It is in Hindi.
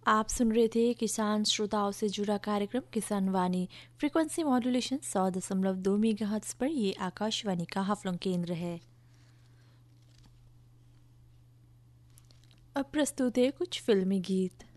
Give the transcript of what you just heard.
आप सुन रहे थे किसान श्रोताओं से जुड़ा कार्यक्रम किसान वाणी। फ्रीक्वेंसी मॉड्यूलेशन 100.2 मेगाहर्ट्ज पर। ये आकाशवाणी का हाफलंग केंद्र है। अब प्रस्तुत है कुछ फिल्मी गीत।